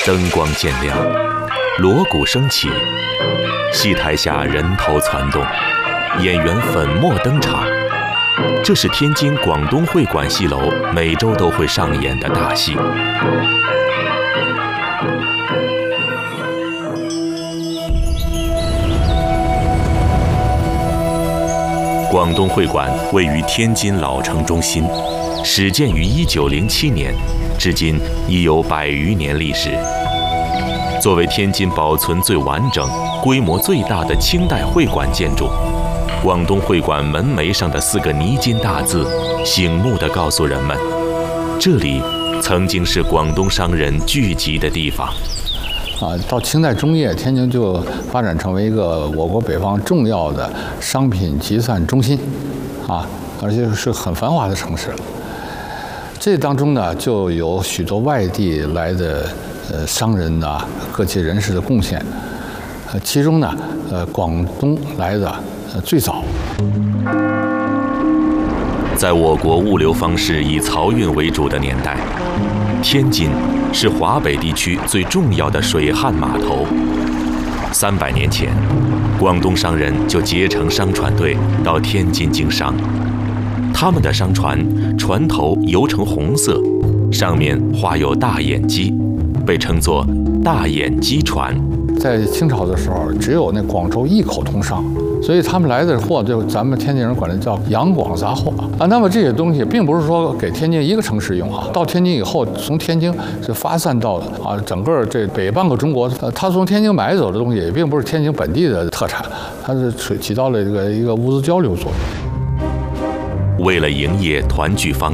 灯光渐亮，锣鼓升起，戏台下人头攒动，演员粉墨登场。这是天津广东会馆戏楼每周都会上演的大戏。广东会馆位于天津老城中心，始建于1907年，至今已有100余年历史。作为天津保存最完整、规模最大的清代会馆建筑，广东会馆门楣上的4个泥金大字，醒目地告诉人们，这里曾经是广东商人聚集的地方。 到清代中叶，天津就发展成为一个我国北方重要的商品集散中心，而且是很繁华的城市。这当中呢，就有许多外地来的商人各界人士的贡献。其中呢，广东来的最早。 在我国物流方式以漕运为主的年代，天津是华北地区最重要的水旱码头。300年前，广东商人就结成商船队到天津经商。他们的商船船头油呈红色，上面画有大眼鸡，被称作大眼鸡船。 在清朝的时候，只有那广州一口通商，所以他们来的货就咱们天津人管它叫洋广杂货那么这些东西并不是说给天津一个城市用到天津以后，从天津是发散到整个这北半个中国。他从天津买走的东西也并不是天津本地的特产，它是起到了一个物资交流作用。 为了营业团聚方